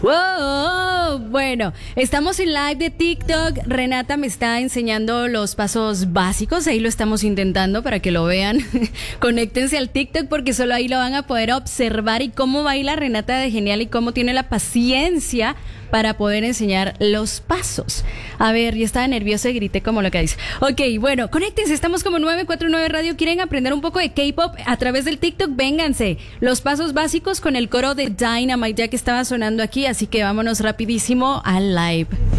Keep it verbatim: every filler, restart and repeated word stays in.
Wow, bueno, estamos en live de TikTok. Renata me está enseñando los pasos básicos. Ahí lo estamos intentando para que lo vean. Conéctense al TikTok porque solo ahí lo van a poder observar y cómo baila Renata de genial y cómo tiene la paciencia para poder enseñar los pasos. A ver, yo estaba nerviosa y grité como lo que dice. Ok, bueno, conéctense, estamos como nueve cuatro nueve Radio. ¿Quieren aprender un poco de K-pop a través del TikTok? Vénganse. Los pasos básicos con el coro de Dynamite, ya que estaba sonando aquí, así que vámonos rapidísimo al live.